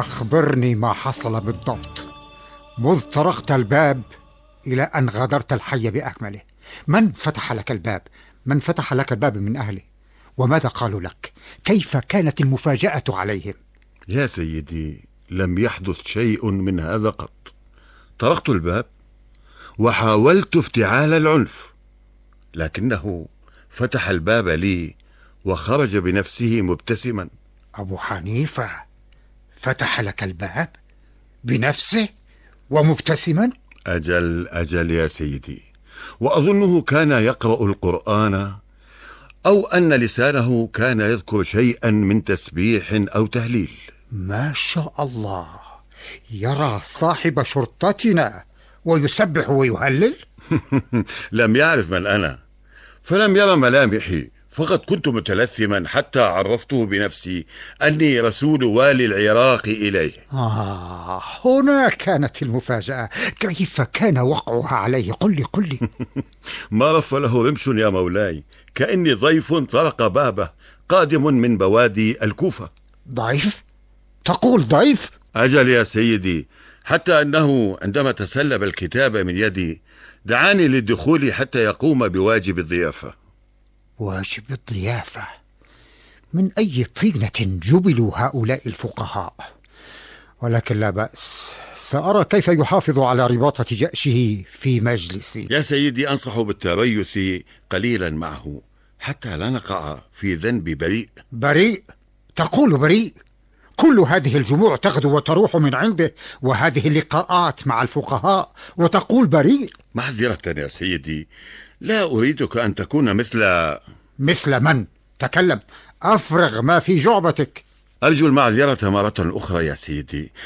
أخبرني ما حصل بالضبط منذ طرقت الباب إلى أن غادرت الحي بأكمله. من فتح لك الباب؟ من فتح لك الباب من أهله؟ وماذا قالوا لك؟ كيف كانت المفاجأة عليهم؟ يا سيدي، لم يحدث شيء من هذا قط. طرقت الباب وحاولت افتعال العنف، لكنه فتح الباب لي وخرج بنفسه مبتسما. أبو حنيفة فتح لك الباب بنفسه ومبتسما؟ أجل يا سيدي، وأظنه كان يقرأ القرآن، أو أن لسانه كان يذكر شيئا من تسبيح أو تهليل. ما شاء الله، يرى صاحب شرطتنا ويسبح ويهلل؟ لم يعرف من أنا، فلم يرى ملامحي، فقد كنت متلثما حتى عرفته بنفسي أني رسول والي العراق إليه. هنا كانت المفاجأة. كيف كان وقعها عليه؟ قل لي. ما رف له رمش يا مولاي، كأني ضيف طرق بابه قادم من بوادي الكوفة. ضيف؟ تقول ضيف؟ أجل يا سيدي، حتى أنه عندما تسلب الكتاب من يدي دعاني للدخول حتى يقوم بواجب الضيافة. واجب الضيافة؟ من أي طينة جبلوا هؤلاء الفقهاء؟ ولكن لا بأس، سأرى كيف يحافظ على رباطة جأشه في مجلسي. يا سيدي، أنصح بالتريث قليلا معه حتى لا نقع في ذنب بريء. بريء؟ تقول بريء؟ كل هذه الجموع تغدو وتروح من عنده، وهذه اللقاءات مع الفقهاء، وتقول بريء؟ معذرة يا سيدي، لا أريدك أن تكون مثل من؟ تكلم، أفرغ ما في جعبتك. أرجو المعذرة مرة أخرى يا سيدي.